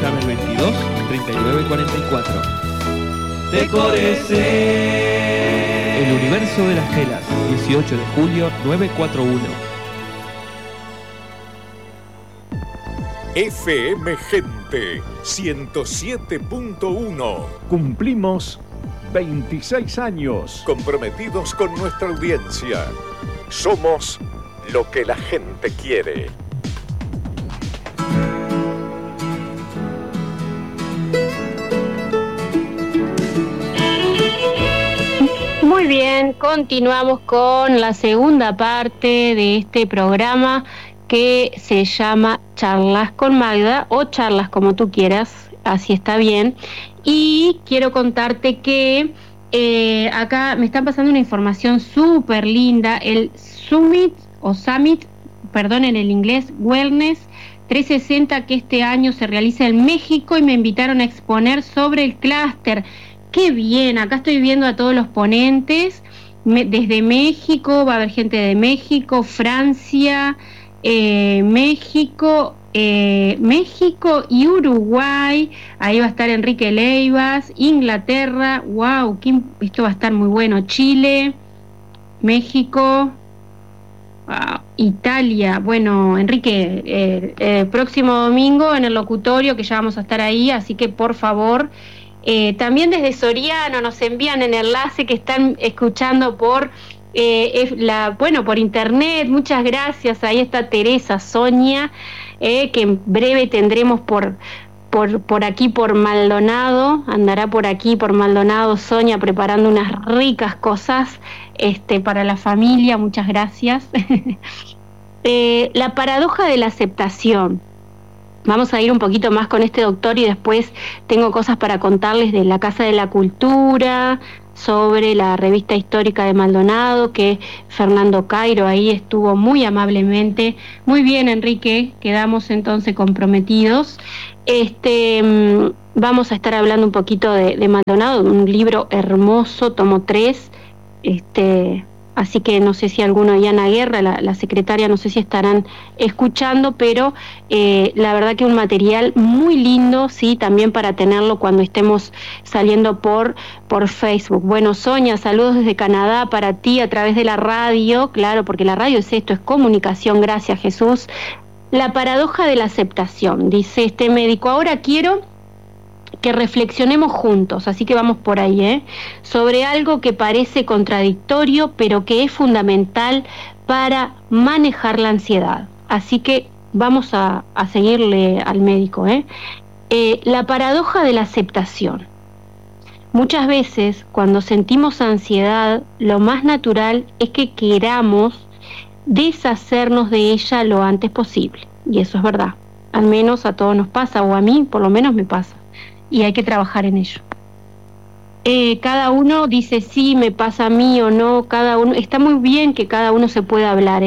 llame al 22 39 44. Decorese. El universo de las telas, 18 de julio 941. FM Gente 107.1. Cumplimos 26 años. Comprometidos con nuestra audiencia. Somos lo que la gente quiere. Muy bien, continuamos con la segunda parte de este programa que se llama Charlas con Magda, o charlas como tú quieras, así está bien. Y quiero contarte que acá me están pasando una información súper linda. El Summit, perdón, en el inglés, Wellness 360, que este año se realiza en México, y me invitaron a exponer sobre el clúster. ¡Qué bien! Acá estoy viendo a todos los ponentes desde México. Va a haber gente de México, Francia, México y Uruguay. Ahí va a estar Enrique Leivas, Inglaterra. ¡Wow! Esto va a estar muy bueno. Chile, México, Italia. Bueno, Enrique, próximo domingo en el locutorio, que ya vamos a estar ahí, así que por favor. También desde Soriano nos envían el enlace que están escuchando por internet. Muchas gracias. Ahí está Teresa Sonia, que en breve tendremos por aquí por Maldonado. Andará por aquí por Maldonado Sonia preparando unas ricas cosas para la familia. Muchas gracias. La paradoja de la aceptación. Vamos a ir un poquito más con este doctor, y después tengo cosas para contarles de la Casa de la Cultura, sobre la revista histórica de Maldonado, que Fernando Cairo ahí estuvo muy amablemente. Muy bien, Enrique, quedamos entonces comprometidos. Vamos a estar hablando un poquito de Maldonado, un libro hermoso, tomo 3, así que no sé si alguno, y Ana Guerra, la secretaria, no sé si estarán escuchando, pero la verdad que un material muy lindo, sí, también para tenerlo cuando estemos saliendo por Facebook. Bueno, Sonia, saludos desde Canadá para ti a través de la radio, claro, porque la radio es esto, es comunicación, gracias Jesús. La paradoja de la aceptación, dice este médico. Ahora quiero que reflexionemos juntos, así que vamos por ahí, sobre algo que parece contradictorio, pero que es fundamental para manejar la ansiedad. Así que vamos a seguirle al médico. La paradoja de la aceptación. Muchas veces, cuando sentimos ansiedad, lo más natural es que queramos deshacernos de ella lo antes posible. Y eso es verdad. Al menos a todos nos pasa, o a mí por lo menos me pasa. Y hay que trabajar en ello. Cada uno dice sí, me pasa a mí o no. Cada uno, está muy bien que cada uno se pueda hablar,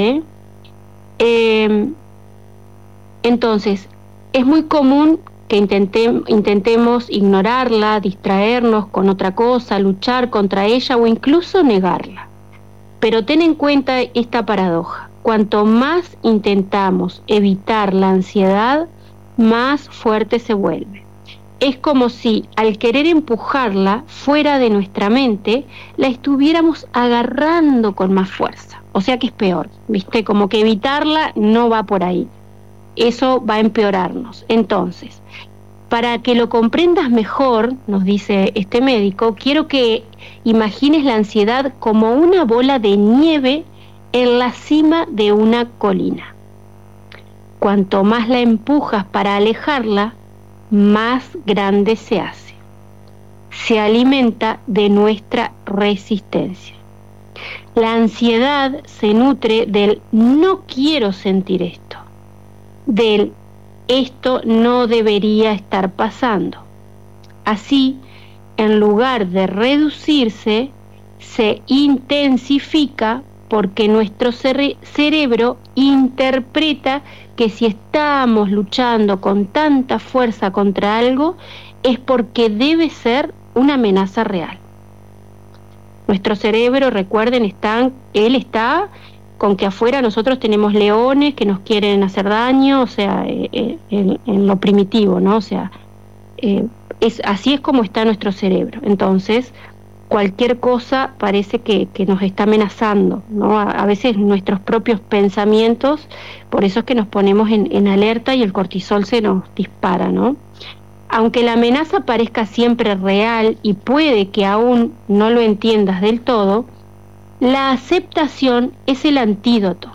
entonces, es muy común que intentemos ignorarla, distraernos con otra cosa, luchar contra ella o incluso negarla. Pero ten en cuenta esta paradoja. Cuanto más intentamos evitar la ansiedad, más fuerte se vuelve. Es como si, al querer empujarla fuera de nuestra mente, la estuviéramos agarrando con más fuerza. O sea que es peor, ¿viste? Como que evitarla no va por ahí. Eso va a empeorarnos. Entonces, para que lo comprendas mejor, nos dice este médico, quiero que imagines la ansiedad como una bola de nieve en la cima de una colina. Cuanto más la empujas para alejarla, más grande se hace. Se alimenta de nuestra resistencia. La ansiedad se nutre del no quiero sentir esto, del esto no debería estar pasando. Así, en lugar de reducirse, se intensifica porque nuestro cerebro interpreta que si estamos luchando con tanta fuerza contra algo es porque debe ser una amenaza real. Nuestro cerebro, recuerden, él está con que afuera nosotros tenemos leones que nos quieren hacer daño, o sea, en lo primitivo, ¿no? O sea, Así es como está nuestro cerebro. Entonces, cualquier cosa parece que nos está amenazando, ¿no? A veces nuestros propios pensamientos, por eso es que nos ponemos en alerta y el cortisol se nos dispara, ¿no? Aunque la amenaza parezca siempre real y puede que aún no lo entiendas del todo, la aceptación es el antídoto.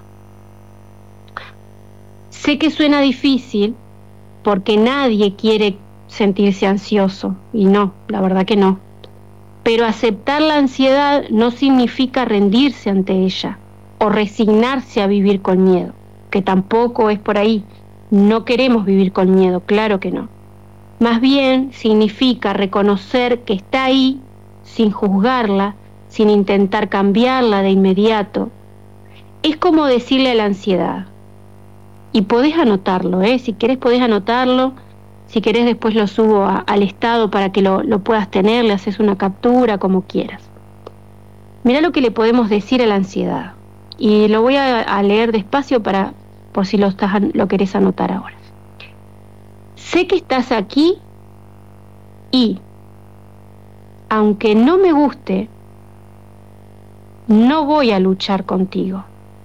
Sé que suena difícil porque nadie quiere sentirse ansioso, y no, la verdad que no. Pero aceptar la ansiedad no significa rendirse ante ella o resignarse a vivir con miedo, que tampoco es por ahí. No queremos vivir con miedo, claro que no. Más bien significa reconocer que está ahí sin juzgarla, sin intentar cambiarla de inmediato. Es como decirle a la ansiedad, y podés anotarlo, si querés podés anotarlo, si querés después lo subo al estado para que lo puedas tener, le haces una captura, como quieras. Mirá lo que le podemos decir a la ansiedad, y lo voy a leer despacio por si lo querés anotar ahora. Sé que estás aquí y, aunque no me guste, no voy a luchar contigo.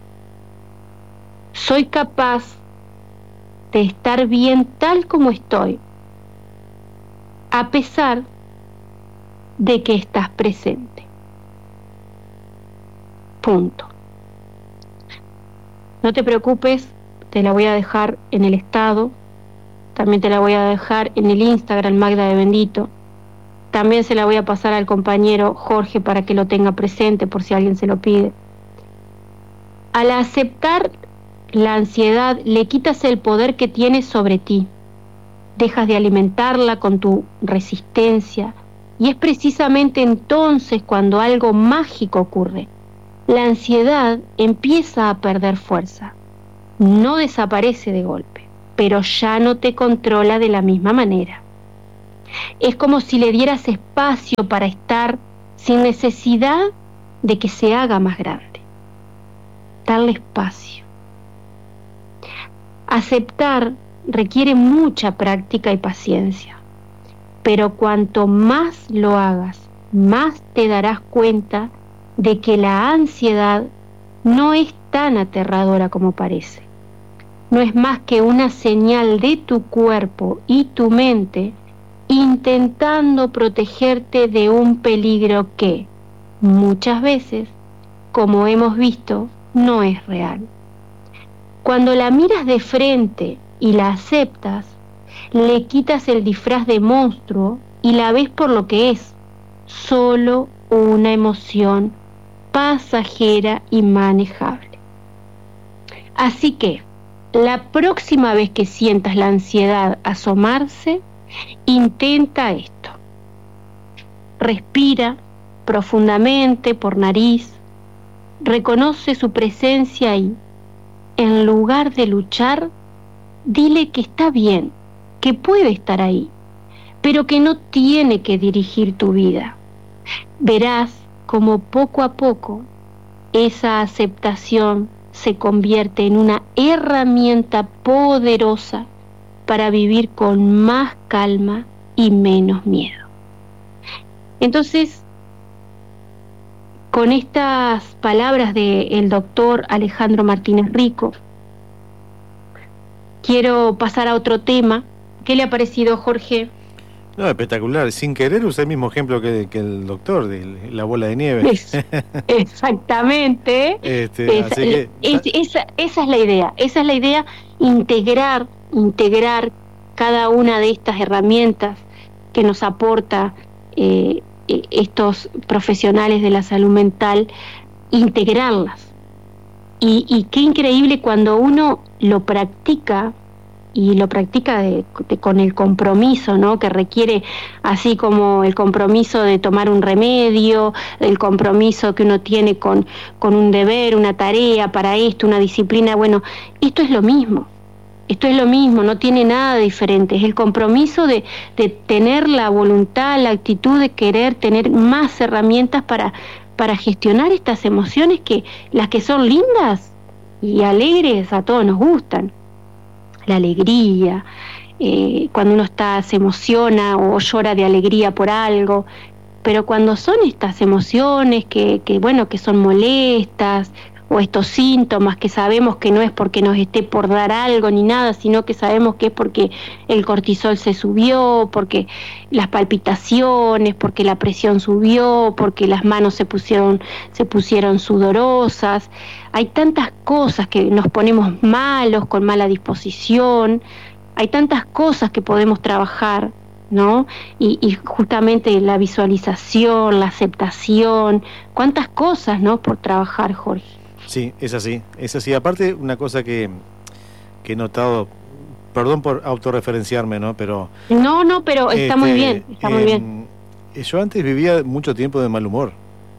Soy capaz de estar bien tal como estoy, a pesar de que estás presente. Punto. No te preocupes, te la voy a dejar en el estado. También te la voy a dejar en el Instagram Magda de Bendito. También se la voy a pasar al compañero Jorge para que lo tenga presente por si alguien se lo pide. Al aceptar la ansiedad, le quitas el poder que tiene sobre ti. Dejas de alimentarla con tu resistencia. Y es precisamente entonces cuando algo mágico ocurre. La ansiedad empieza a perder fuerza. No desaparece de golpe, pero ya no te controla de la misma manera. Es como si le dieras espacio para estar sin necesidad de que se haga más grande. Darle espacio. Aceptar requiere mucha práctica y paciencia, pero cuanto más lo hagas, más te darás cuenta de que la ansiedad no es tan aterradora como parece. No es más que una señal de tu cuerpo y tu mente intentando protegerte de un peligro que, muchas veces, como hemos visto, no es real. Cuando la miras de frente y la aceptas, le quitas el disfraz de monstruo y la ves por lo que es, solo una emoción pasajera y manejable. Así que, la próxima vez que sientas la ansiedad asomarse, intenta esto. Respira profundamente por nariz, reconoce su presencia y, en lugar de luchar, dile que está bien, que puede estar ahí, pero que no tiene que dirigir tu vida. Verás como poco a poco esa aceptación se convierte en una herramienta poderosa para vivir con más calma y menos miedo. Entonces, con estas palabras del doctor Alejandro Martínez Rico, quiero pasar a otro tema. ¿Qué le ha parecido, Jorge? No, espectacular. Sin querer usé el mismo ejemplo que el doctor de la bola de nieve. Exactamente. Esa es la idea. Esa es la idea, integrar cada una de estas herramientas que nos aporta estos profesionales de la salud mental, integrarlas. Y qué increíble cuando uno lo practica, y lo practica con el compromiso, ¿no? Que requiere, así como el compromiso de tomar un remedio, el compromiso que uno tiene con un deber, una tarea para esto, una disciplina. Bueno, esto es lo mismo, no tiene nada diferente. Es el compromiso de tener la voluntad, la actitud de querer tener más herramientas para gestionar estas emociones, que las que son lindas y alegres a todos nos gustan. La alegría, cuando uno se emociona o llora de alegría por algo, pero cuando son estas emociones que son molestas, o estos síntomas que sabemos que no es porque nos esté por dar algo ni nada, sino que sabemos que es porque el cortisol se subió, porque las palpitaciones, porque la presión subió, porque las manos se pusieron sudorosas. Hay tantas cosas que nos ponemos malos, con mala disposición, hay tantas cosas que podemos trabajar, ¿no? Y justamente la visualización, la aceptación, cuántas cosas, ¿no?, por trabajar, Jorge. Sí, es así. Aparte, una cosa que he notado, perdón por autorreferenciarme, ¿no? Pero pero está muy bien, muy bien. Yo antes vivía mucho tiempo de mal humor.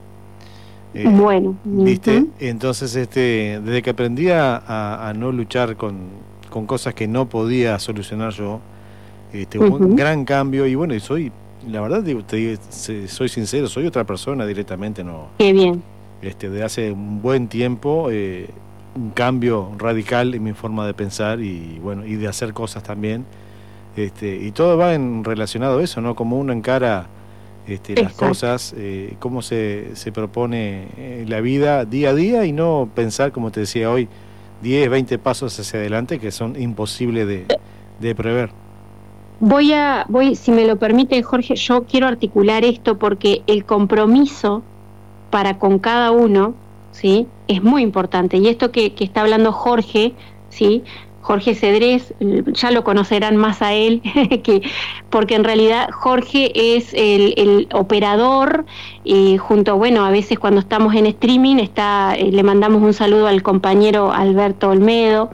Bueno. ¿Viste? Entonces, desde que aprendí a no luchar con cosas que no podía solucionar yo, hubo un gran cambio. Y bueno, la verdad, soy sincero, soy otra persona directamente, ¿no? Qué bien. De hace un buen tiempo, un cambio radical en mi forma de pensar y de hacer cosas también, y todo va relacionado a eso, ¿no? Como uno encara las cosas, cómo se propone la vida día a día, y no pensar, como te decía hoy, 10, 20 pasos hacia adelante que son imposibles de prever. Voy, si me lo permite, Jorge, yo quiero articular esto porque el compromiso para con cada uno, ¿sí?, es muy importante. Y esto que está hablando Jorge, ¿sí?, Jorge Cedrés, ya lo conocerán más a él, porque en realidad Jorge es el operador, junto, a veces cuando estamos en streaming, le mandamos un saludo al compañero Alberto Olmedo,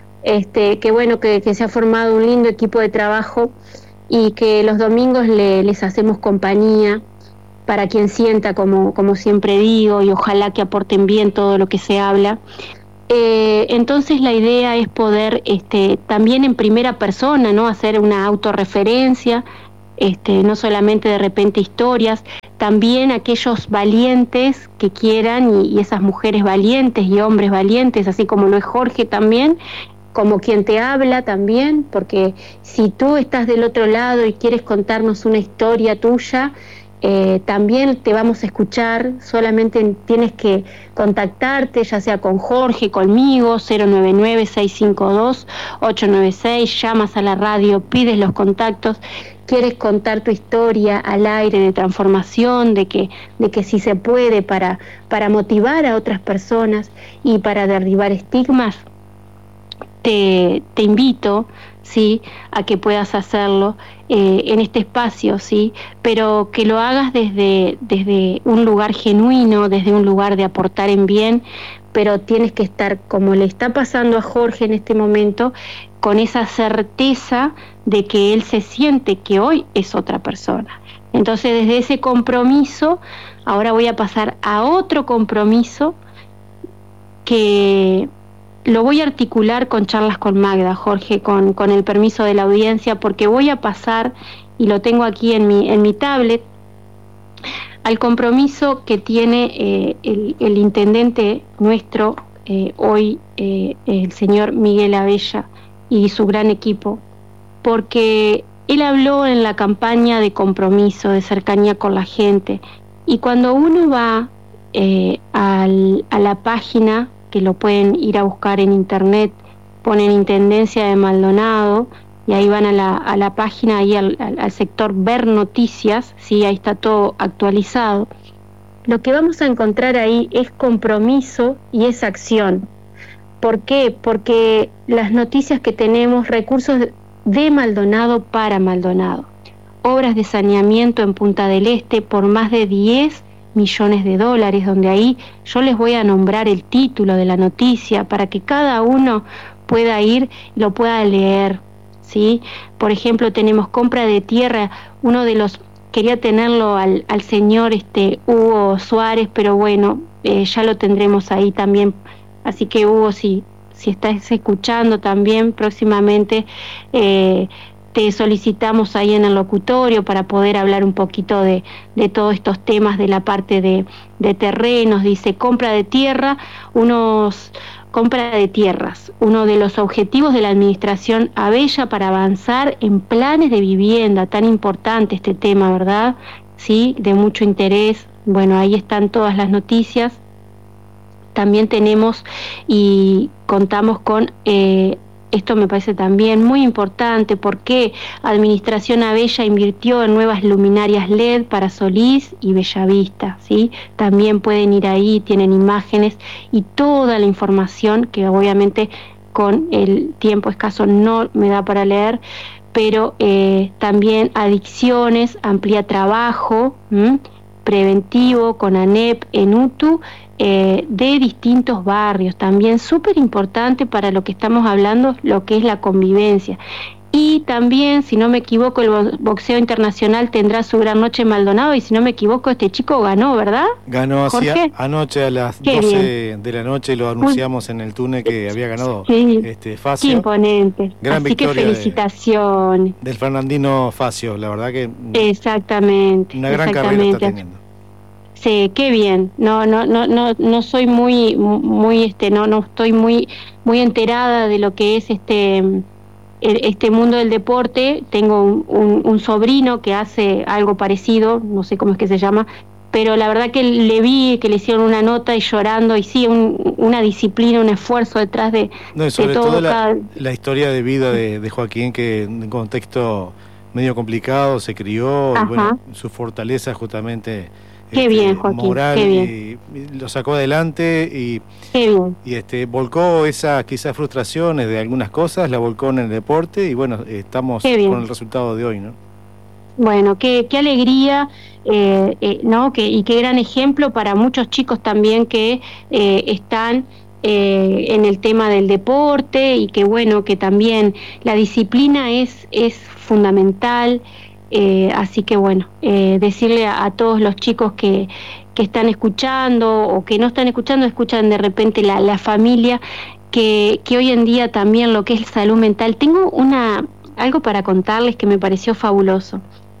que se ha formado un lindo equipo de trabajo y que los domingos les hacemos compañía, para quien sienta, como siempre digo, y ojalá que aporten bien todo lo que se habla. Entonces la idea es poder también en primera persona, ¿no?, hacer una autorreferencia, no solamente de repente historias, también aquellos valientes que quieran y esas mujeres valientes y hombres valientes, así como lo es Jorge también, como quien te habla también, porque si tú estás del otro lado y quieres contarnos una historia tuya, también te vamos a escuchar. Solamente tienes que contactarte, ya sea con Jorge, conmigo, 099-652-896, llamas a la radio, pides los contactos, quieres contar tu historia al aire de transformación, de que sí se puede, para motivar a otras personas y para derribar estigmas. Te invito, ¿sí?, a que puedas hacerlo en este espacio, ¿sí?, pero que lo hagas desde un lugar genuino, desde un lugar de aportar en bien, pero tienes que estar, como le está pasando a Jorge en este momento, con esa certeza de que él se siente que hoy es otra persona. Entonces, desde ese compromiso, ahora voy a pasar a otro compromiso que lo voy a articular con charlas con Magda, Jorge, con el permiso de la audiencia, porque voy a pasar, y lo tengo aquí en mi tablet, al compromiso que tiene el intendente nuestro hoy, el señor Miguel Abella y su gran equipo, porque él habló en la campaña de compromiso, de cercanía con la gente, y cuando uno va a la página, que lo pueden ir a buscar en internet, ponen Intendencia de Maldonado y ahí van a la página, ahí al sector ver noticias, ¿sí?, ahí está todo actualizado. Lo que vamos a encontrar ahí es compromiso y es acción. ¿Por qué? Porque las noticias que tenemos, recursos de Maldonado para Maldonado, obras de saneamiento en Punta del Este por más de 10 millones de dólares, donde ahí yo les voy a nombrar el título de la noticia para que cada uno pueda ir y lo pueda leer, ¿sí? Por ejemplo, tenemos compra de tierra, uno de los, quería tenerlo al señor Hugo Suárez, pero bueno, ya lo tendremos ahí también, así que Hugo, si estás escuchando también próximamente, te solicitamos ahí en el locutorio para poder hablar un poquito de todos estos temas de la parte de terrenos. Dice, compra de tierra, unos compra de tierras, uno de los objetivos de la administración Abella para avanzar en planes de vivienda, tan importante este tema, ¿verdad? Sí, de mucho interés. Bueno, ahí están todas las noticias. También tenemos y contamos con, esto me parece también muy importante, porque Administración Abella invirtió en nuevas luminarias LED para Solís y Bellavista, ¿sí? También pueden ir ahí, tienen imágenes y toda la información que obviamente con el tiempo escaso no me da para leer, pero también adicciones, amplía trabajo preventivo con ANEP en UTU, de distintos barrios, también súper importante para lo que estamos hablando, lo que es la convivencia. Y también, si no me equivoco, el boxeo internacional tendrá su gran noche en Maldonado, y si no me equivoco, este chico ganó, ¿verdad? Ganó anoche a las Qué 12 bien. de la noche, lo anunciamos en el túnel que había ganado Facio. Qué imponente. Gran Así victoria que felicitaciones. del Fernandino Facio, la verdad que exactamente. una gran carrera está teniendo. Sí, qué bien. No soy muy no estoy muy enterada de lo que es este mundo del deporte. Tengo un sobrino que hace algo parecido, no sé cómo es que se llama, pero la verdad que le vi que le hicieron una nota y llorando, y sí, una disciplina, un esfuerzo detrás de sobre todo. todo la historia de vida de Joaquín, que en un contexto medio complicado se crió, y bueno, su fortaleza justamente qué bien, Joaquín, moral, qué bien. y lo sacó adelante y volcó esas quizás frustraciones de algunas cosas, la volcó en el deporte, y bueno, estamos con el resultado de hoy, ¿no? Bueno, qué alegría, ¿no? Y qué gran ejemplo para muchos chicos también que están en el tema del deporte, y que bueno, que también la disciplina es fundamental. Así que bueno, decirle a todos los chicos que están escuchando o que no están escuchando, escuchan de repente la familia, que hoy en día también lo que es salud mental. Tengo algo para contarles que me pareció fabuloso.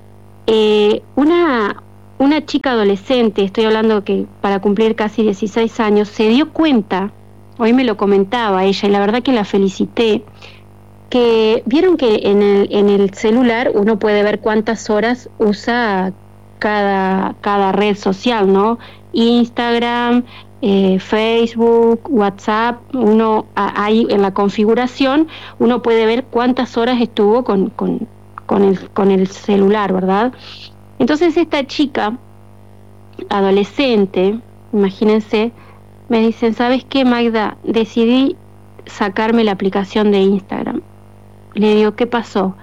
Una chica adolescente, estoy hablando que para cumplir casi 16 años, se dio cuenta, hoy me lo comentaba ella, y la verdad que la felicité, que vieron que en el celular uno puede ver cuántas horas usa cada red social, ¿no? Instagram, Facebook, WhatsApp. Uno ahí en la configuración uno puede ver cuántas horas estuvo con el celular, ¿verdad? Entonces esta chica adolescente, imagínense, me dicen: ¿sabes qué, Magda? Decidí sacarme la aplicación de Instagram. Le digo: ¿qué pasó?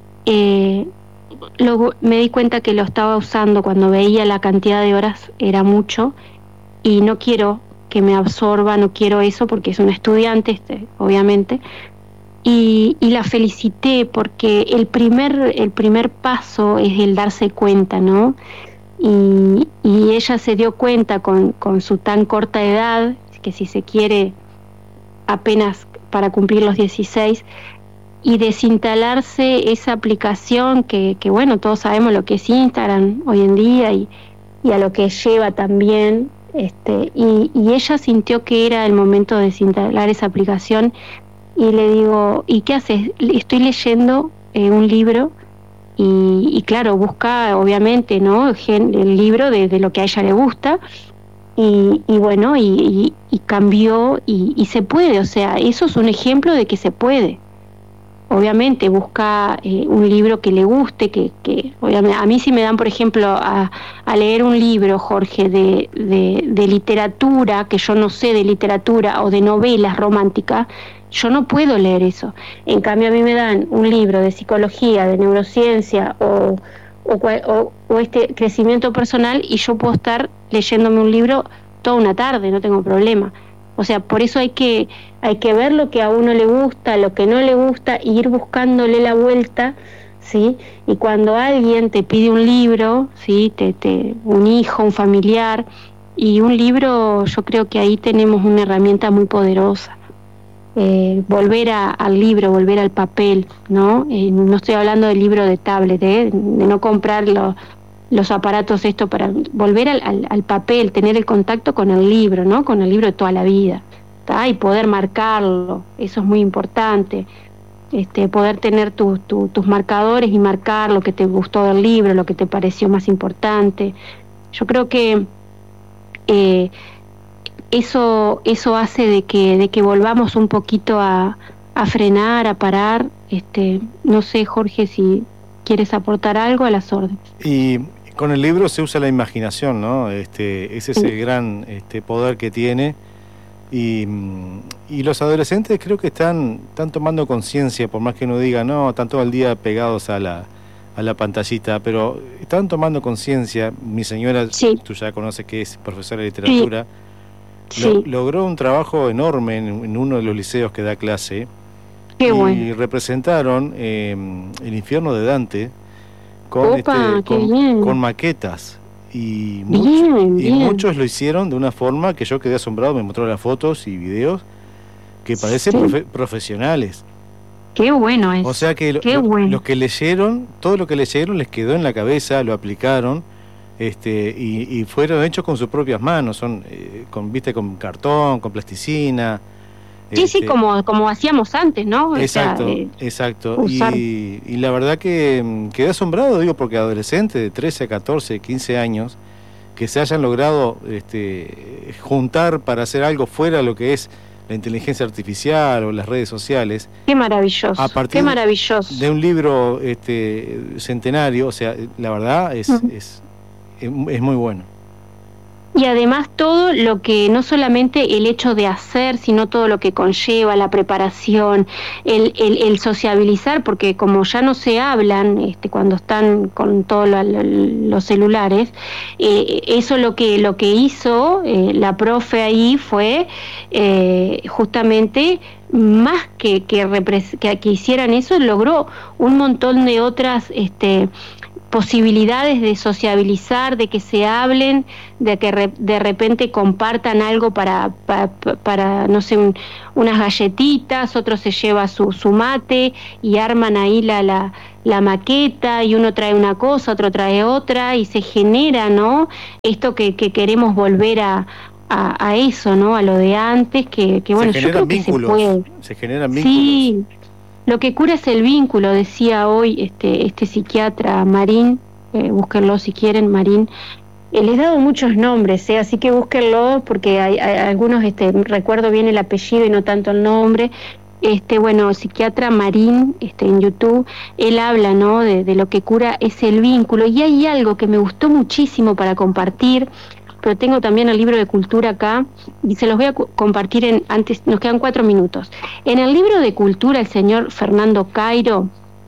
Luego me di cuenta que lo estaba usando, cuando veía la cantidad de horas era mucho, y no quiero que me absorba, no quiero eso, porque es una estudiante, obviamente. Y la felicité, porque el primer paso es el darse cuenta, ¿no? Y ella se dio cuenta con su tan corta edad, que si se quiere apenas para cumplir los 16, y desinstalarse esa aplicación que bueno, todos sabemos lo que es Instagram hoy en día, y a lo que lleva también, y ella sintió que era el momento de desinstalar esa aplicación. Y le digo: ¿y qué haces? Estoy leyendo un libro, y claro, busca obviamente, ¿no?, el libro de lo que a ella le gusta, y bueno, y cambió, y se puede. O sea, eso es un ejemplo de que se puede. Obviamente busca un libro que le guste, que obviamente, a mí si me dan, por ejemplo, a leer un libro, Jorge, de literatura, que yo no sé de literatura, o de novelas románticas, yo no puedo leer eso. En cambio, a mí me dan un libro de psicología, de neurociencia, o crecimiento personal, y yo puedo estar leyéndome un libro toda una tarde, no tengo problema. O sea, por eso hay que ver lo que a uno le gusta, lo que no le gusta, e ir buscándole la vuelta, ¿sí? Y cuando alguien te pide un libro, ¿sí?, un hijo, un familiar, y un libro, yo creo que ahí tenemos una herramienta muy poderosa. Volver al libro, volver al papel, ¿no? No estoy hablando del libro de tablet, de no comprar los aparatos para volver al papel, tener el contacto con el libro, ¿no? Con el libro de toda la vida. y poder marcarlo, eso es muy importante. Poder tener tus marcadores y marcar lo que te gustó del libro, lo que te pareció más importante. Yo creo que eso hace de que volvamos un poquito a frenar, a parar. No sé, Jorge, si quieres aportar algo, a las órdenes. Y con el libro se usa la imaginación, ¿no? Es ese gran poder que tiene. Y los adolescentes creo que están tomando conciencia, por más que uno diga, no, están todo el día pegados a la pantallita, pero están tomando conciencia. Mi señora, tú ya conoces que es profesora de literatura, logró un trabajo enorme en uno de los liceos que da clase. Qué y bueno. Representaron el infierno de Dante con maquetas. Y muchos lo hicieron de una forma que yo quedé asombrado. Me mostró las fotos y videos que parecen profesionales. Qué bueno es. O sea que los que leyeron, todo lo que leyeron les quedó en la cabeza, lo aplicaron, y fueron hechos con sus propias manos. Son con cartón, con plasticina. Sí, como hacíamos antes, ¿no? Exacto, exacto. Y la verdad que quedé asombrado, digo, porque adolescentes de 13 a 14, 15 años, que se hayan logrado juntar para hacer algo fuera de lo que es la inteligencia artificial o las redes sociales. Qué maravilloso, a partir de un libro centenario, o sea, la verdad es muy bueno. Y además todo lo que, no solamente el hecho de hacer, sino todo lo que conlleva, la preparación, el sociabilizar, porque como ya no se hablan cuando están con todos los celulares, eso lo que hizo la profe ahí fue justamente más que hicieran eso, logró un montón de otras posibilidades de sociabilizar, de que se hablen, de que de repente compartan algo para no sé, unas galletitas, otro se lleva su mate y arman ahí la maqueta, y uno trae una cosa, otro trae otra, y se genera, ¿no? Esto que queremos volver a eso, ¿no? A lo de antes, que bueno, yo creo que se puede. Se generan vínculos. Sí. Lo que cura es el vínculo, decía hoy este psiquiatra Marín, búsquenlo si quieren, Marín. Les he dado muchos nombres, así que búsquenlo, porque hay algunos, recuerdo bien el apellido y no tanto el nombre. Bueno, psiquiatra Marín, en YouTube, él habla, ¿no?, de lo que cura es el vínculo. Y hay algo que me gustó muchísimo para compartir, pero tengo también el libro de cultura acá, y se los voy a compartir antes, nos quedan 4 minutos. En el libro de cultura, el señor Fernando Cairo,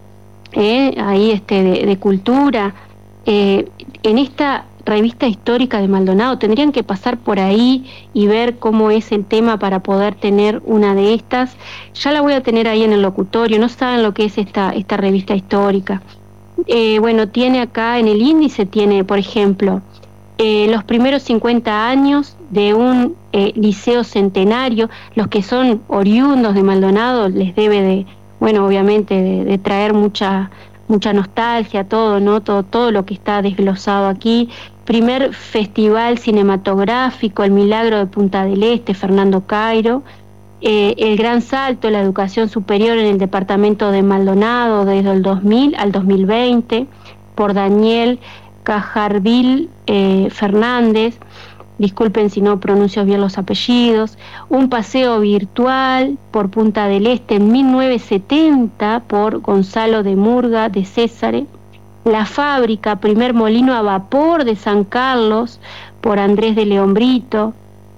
ahí de cultura, en esta revista histórica de Maldonado, tendrían que pasar por ahí y ver cómo es el tema para poder tener una de estas. Ya la voy a tener ahí en el locutorio, no saben lo que es esta revista histórica. Bueno, tiene acá en el índice, tiene, por ejemplo, los primeros 50 años de un liceo centenario. Los que son oriundos de Maldonado les debe obviamente de traer mucha nostalgia, todo, ¿no? Todo lo que está desglosado aquí. Primer festival cinematográfico, El Milagro de Punta del Este, Fernando Cairo. El gran salto de la educación superior en el departamento de Maldonado desde el 2000 al 2020, por Daniel Cajarvil Fernández, disculpen si no pronuncio bien los apellidos. Un paseo virtual por Punta del Este en 1970 por Gonzalo de Murga de Césare. La fábrica, primer molino a vapor de San Carlos por Andrés de León Brito.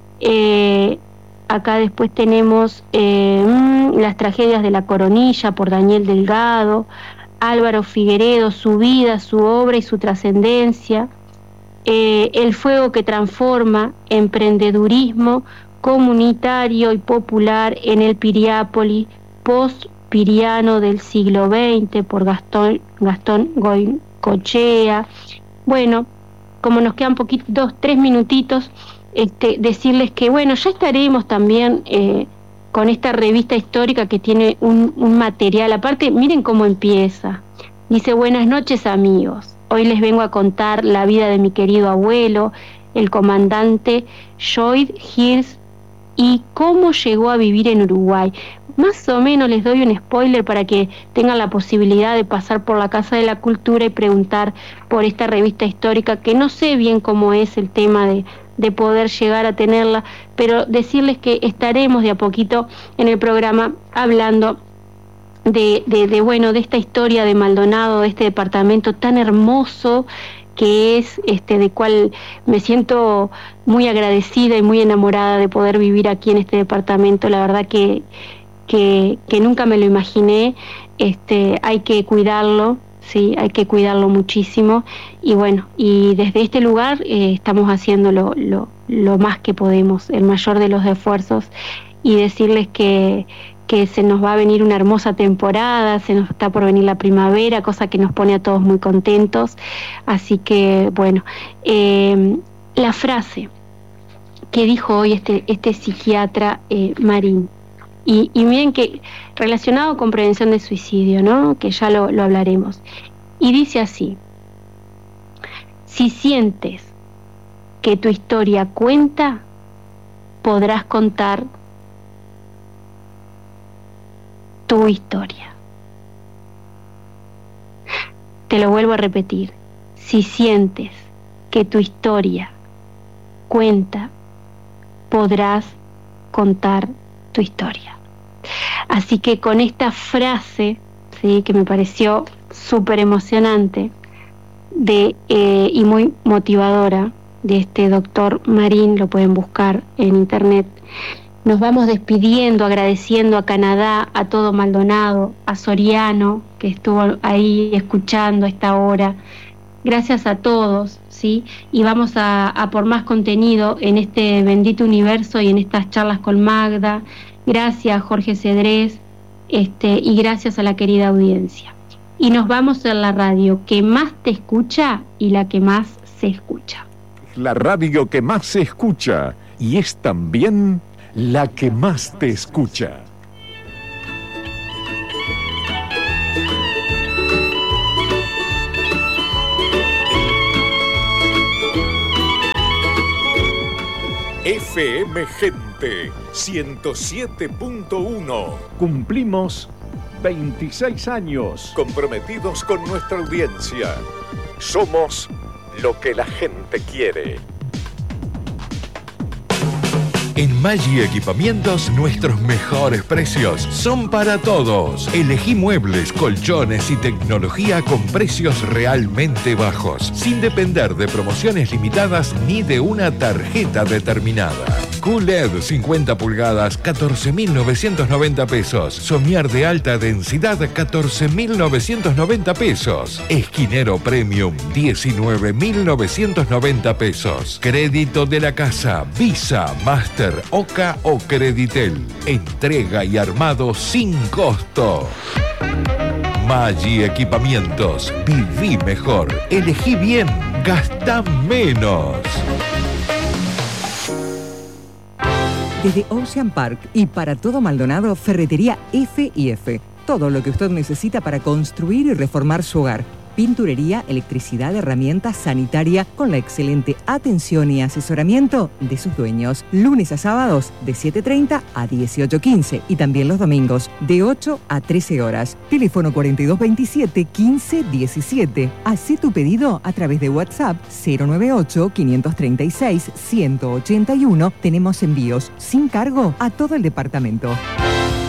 Acá después tenemos Las tragedias de la Coronilla por Daniel Delgado. Álvaro Figueredo, su vida, su obra y su trascendencia. El fuego que transforma, emprendedurismo comunitario y popular en el Piriápolis post-piriano del siglo XX por Gastón Goycochea. Bueno, como nos quedan 2-3 minutitos, decirles que bueno, ya estaremos también con esta revista histórica que tiene un material. Aparte, miren cómo empieza. Dice: buenas noches, amigos. Hoy les vengo a contar la vida de mi querido abuelo, el comandante Lloyd Hirsch y cómo llegó a vivir en Uruguay. Más o menos les doy un spoiler para que tengan la posibilidad de pasar por la Casa de la Cultura y preguntar por esta revista histórica, que no sé bien cómo es el tema de poder llegar a tenerla, pero decirles que estaremos de a poquito en el programa hablando de esta historia de Maldonado, de este departamento tan hermoso que es, de cual me siento muy agradecida y muy enamorada de poder vivir aquí en este departamento. La verdad que nunca me lo imaginé. Hay que cuidarlo, sí, hay que cuidarlo muchísimo, y bueno, y desde este lugar estamos haciendo lo más que podemos, el mayor de los esfuerzos, y decirles que se nos va a venir una hermosa temporada, se nos está por venir la primavera, cosa que nos pone a todos muy contentos. Así que bueno, la frase que dijo hoy este psiquiatra Marín, y miren que relacionado con prevención de suicidio, ¿no?, que ya lo hablaremos, y dice así: si sientes que tu historia cuenta, podrás contar tu historia. Te lo vuelvo a repetir: si sientes que tu historia cuenta, podrás contar tu historia. Así que con esta frase, ¿sí?, que me pareció súper emocionante y muy motivadora, de este doctor Marín, lo pueden buscar en internet, nos vamos despidiendo, agradeciendo a Canadá, a todo Maldonado, a Soriano, que estuvo ahí escuchando a esta hora. Gracias a todos, ¿sí? Y vamos a por más contenido en este bendito universo y en estas charlas con Magda. Gracias, Jorge Cedrés, y gracias a la querida audiencia. Y nos vamos a la radio que más te escucha y la que más se escucha. La radio que más se escucha y es también la que más te escucha. FM Gente 107.1. Cumplimos 26 años. Comprometidos con nuestra audiencia. Somos lo que la gente quiere. En Maggi Equipamientos, nuestros mejores precios son para todos. Elegí muebles, colchones y tecnología con precios realmente bajos, sin depender de promociones limitadas ni de una tarjeta determinada. QLED 50 pulgadas, 14.990 pesos. Somier de alta densidad, 14.990 pesos. Esquinero Premium, 19.990 pesos. Crédito de la casa, Visa, Master, Oca o Creditel. Entrega y armado sin costo. Maggi Equipamientos. Viví mejor. Elegí bien. Gastá menos. Desde Ocean Park y para todo Maldonado, Ferretería F&F. Todo lo que usted necesita para construir y reformar su hogar. Pinturería, electricidad, herramientas, sanitaria, con la excelente atención y asesoramiento de sus dueños. Lunes a sábados de 7:30 a 18:15 y también los domingos de 8 a 13 horas. Teléfono 4227-1517. Hacé tu pedido a través de WhatsApp 098-536-181. Tenemos envíos sin cargo a todo el departamento.